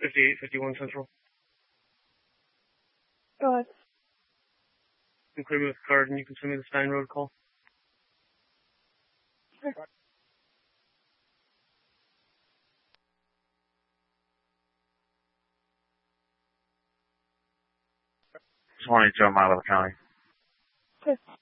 5851 Central. Go ahead. You can clear me with the card and you can send me the Stein Road call. Sure. Just wanted to Milo County. Okay.